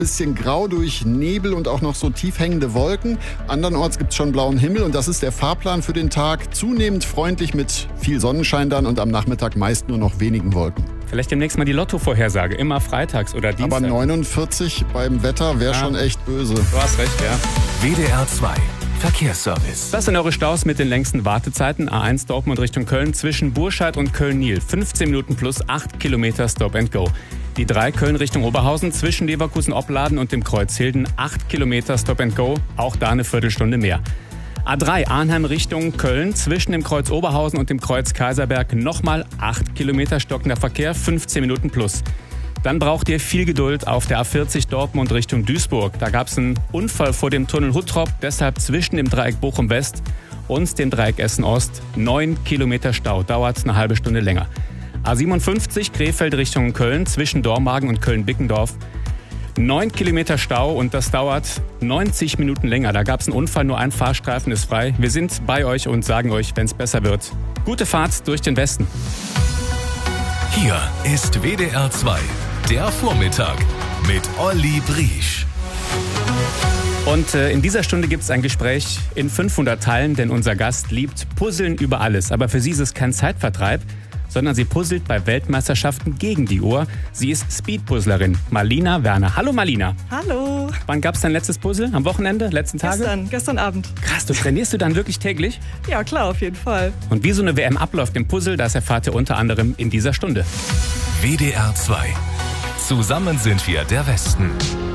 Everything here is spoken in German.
bisschen grau durch Nebel und auch noch so tief hängende Wolken. Andernorts gibt es schon blauen Himmel und das ist der Fahrplan für den Tag. Zunehmend freundlich mit viel Sonnenschein dann und am Nachmittag meist nur noch wenigen Wolken. Vielleicht demnächst mal die Lotto-Vorhersage, immer freitags oder Dienstag. Aber 49 beim Wetter wäre schon echt böse. Du hast recht, ja. WDR 2 Verkehrsservice. Das sind eure Staus mit den längsten Wartezeiten. A1 Dortmund Richtung Köln zwischen Burscheid und Köln-Nil. 15 Minuten plus 8 Kilometer Stop and Go. Die 3 Köln Richtung Oberhausen zwischen Leverkusen-Opladen und dem Kreuz Hilden. 8 Kilometer Stop and Go, auch da eine Viertelstunde mehr. A3 Arnheim Richtung Köln zwischen dem Kreuz Oberhausen und dem Kreuz Kaiserberg nochmal 8 Kilometer stockender Verkehr, 15 Minuten plus. Dann braucht ihr viel Geduld auf der A40 Dortmund Richtung Duisburg. Da gab es einen Unfall vor dem Tunnel Huttrop, deshalb zwischen dem Dreieck Bochum West und dem Dreieck Essen Ost 9 Kilometer Stau, dauert eine halbe Stunde länger. A57 Krefeld Richtung Köln zwischen Dormagen und Köln-Bickendorf. 9 Kilometer Stau und das dauert 90 Minuten länger. Da gab es einen Unfall, nur ein Fahrstreifen ist frei. Wir sind bei euch und sagen euch, wenn es besser wird. Gute Fahrt durch den Westen. Hier ist WDR 2, der Vormittag mit Olli Briesch. Und in dieser Stunde gibt es ein Gespräch in 500 Teilen, denn unser Gast liebt Puzzeln über alles. Aber für sie ist es kein Zeitvertreib, sondern sie puzzelt bei Weltmeisterschaften gegen die Uhr. Sie ist Speedpuzzlerin, Malina Werner. Hallo Malina. Hallo. Wann gab es dein letztes Puzzle? Am Wochenende? Letzten Tage? Gestern Abend. Krass, trainierst du dann wirklich täglich? Ja, klar, auf jeden Fall. Und wie so eine WM abläuft im Puzzle, das erfahrt ihr unter anderem in dieser Stunde. WDR 2. Zusammen sind wir der Westen.